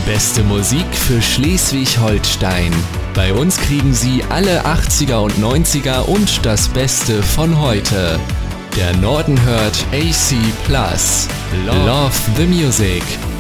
beste Musik für Schleswig-Holstein. Bei uns kriegen Sie alle 80er und 90er und das Beste von heute. Der Norden hört AC+. Love the Music.